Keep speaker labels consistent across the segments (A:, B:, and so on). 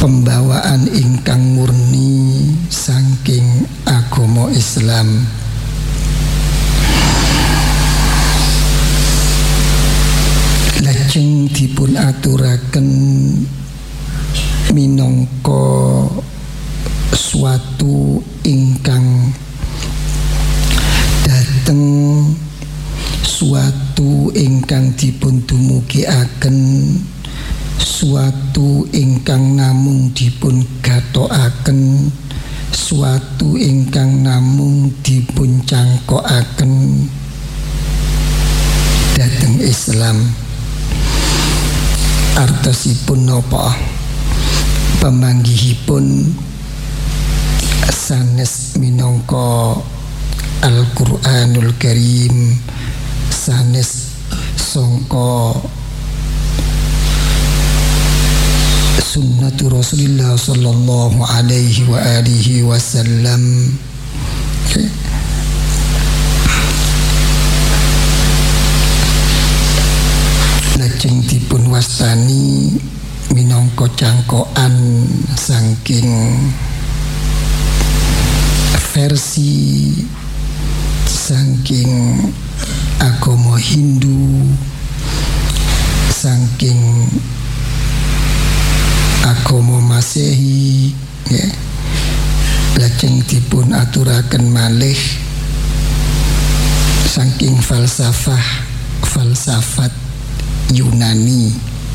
A: pembawaan ingkang murni saking agama Islam. Lajeng dipun aturaken minangka suatu ingkang dateng, suatu ingkang dipun dumugiaken, suatu ingkang namung dipun gathokaken, suatu ingkang namung dipun cangkokaken dhateng Islam. Artosipun napa? Pamanggihipun sanes minangka Al-Qur'anul Karim, sanes sangka sunnatu Rasulillah sallallahu alaihi wa alihi wasallam. Lajeng dipun wastani minangka cangkokan saking versi saking agama Hindu, saking agama Masehi, ya. Lajeng dipun aturaken malih saking falsafat Yunani.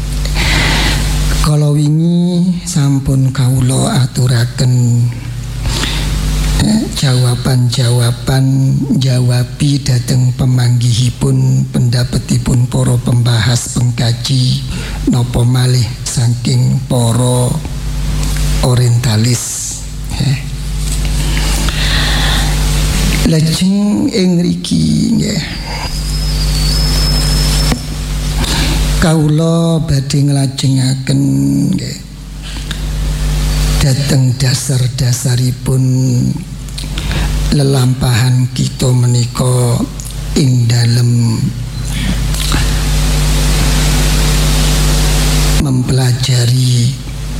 A: Kala wingi sampun kawula aturaken jawaban-jawaban jawabi dhateng pamanggihipun pendapetipun para pembahas pengkaji napa malih saking para orientalis. Lajeng ing mriki nggih kawula badhe nglajengaken nggih dhateng dasar-dasaripun lelampahan kita menika ing dalem mempelajari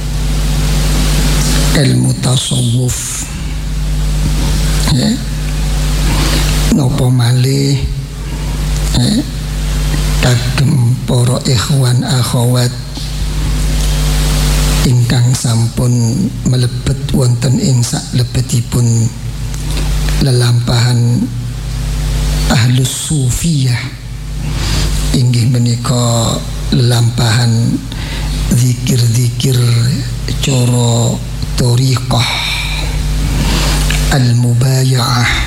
A: ilmu tasawuf, ya. Napa malih kagem para ikhwan akhwat ingkang sampun melebet wonten ing saklebetipun lelampahan Ahlus Sufiyah, inggih menika lelampahan zikir-zikir cara thariqah al-mubaya'ah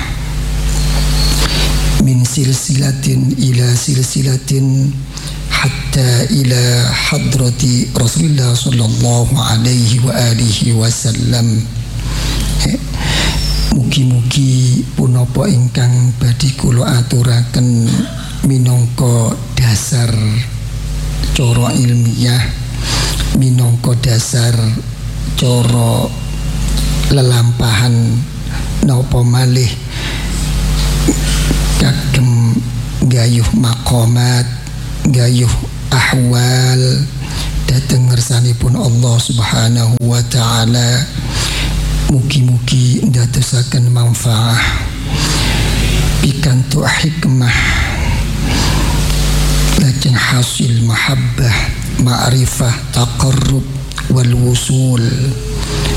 A: min silsilatin ila silsilatin hatta ila hadrati Rasulullah sallallahu alaihi wa alihi wasallam. Mugi-mugi punapa ingkang badhe kula aturaken minangka dasar cara ilmiah, minangka dasar cara lelampahan napa malih kagem gayuh maqamat, gayuh ahwal dhateng ngersanipun Allah Subhanahu wa taala. Mugi-mugi ndadosaken manfaah pikantuk hikmah, lajeng hasil mahabbah, ma'rifah, taqarrub wal wusul